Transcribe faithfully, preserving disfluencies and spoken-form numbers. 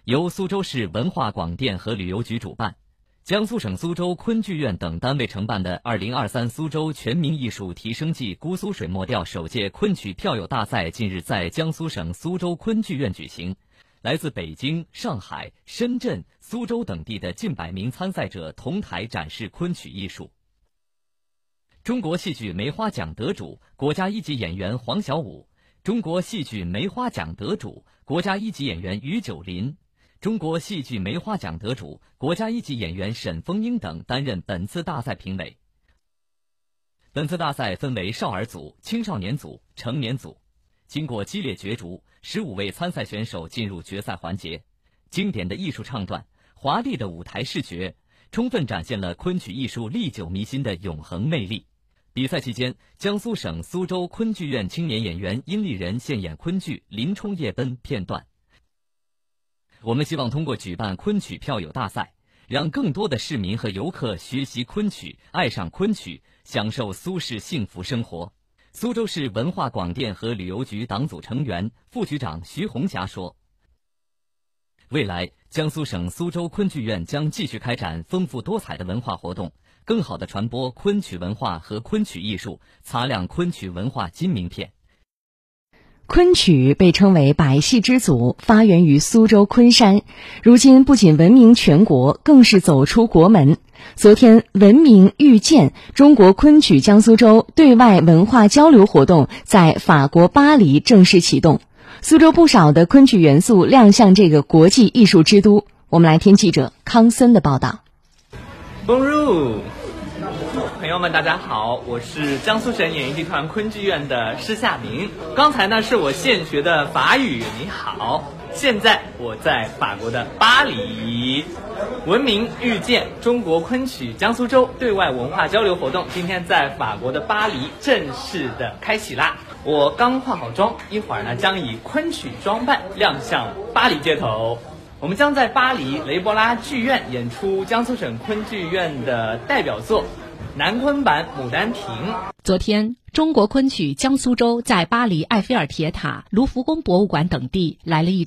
由苏州市文化广电和旅游局主办，江苏省苏州昆剧院等单位承办的二零二三苏州全民艺术提升季姑苏水墨调首届昆曲票友大赛近日在江苏省苏州昆剧院举行。来自北京、上海、深圳、苏州等地的近百名参赛者同台展示昆曲艺术。中国戏剧梅花奖得主、国家一级演员黄小武，中国戏剧梅花奖得主、国家一级演员于九林，中国戏剧梅花奖得主、国家一级演员沈凤英等担任本次大赛评委。本次大赛分为少儿组、青少年组、成年组，经过激烈角逐，十五位参赛选手进入决赛环节。经典的艺术唱段、华丽的舞台视觉，充分展现了昆曲艺术历久弥新的永恒魅力。比赛期间，江苏省苏州昆剧院青年演员殷丽人现演昆剧《林冲夜奔》片段。我们希望通过举办昆曲票友大赛，让更多的市民和游客学习昆曲，爱上昆曲，享受苏式幸福生活。苏州市文化广电和旅游局党组成员、副局长徐红霞说，未来江苏省苏州昆剧院将继续开展丰富多彩的文化活动，更好地传播昆曲文化和昆曲艺术，擦亮昆曲文化金名片。 昆曲被称为百戏之祖，发源于苏州昆山，如今不仅闻名全国，更是走出国门。昨天，文明遇见中国昆曲江苏州对外文化交流活动在法国巴黎正式启动，苏州不少的昆曲元素亮相这个国际艺术之都。我们来听记者康森的报道。 Bonjour， 朋友们大家好，我是江苏省演艺集团昆剧院的施夏明。刚才呢是我现学的法语，你好。现在我在法国的巴黎，文明遇见中国昆曲江苏州对外文化交流活动今天在法国的巴黎正式的开启啦。我刚化好妆，一会儿呢将以昆曲装扮亮相巴黎街头。我们将在巴黎雷博拉剧院演出江苏省昆剧院的代表作南昆版《牡丹亭》。 昨天，中国昆曲江苏州在巴黎埃菲尔铁塔、卢浮宫博物馆等地来了一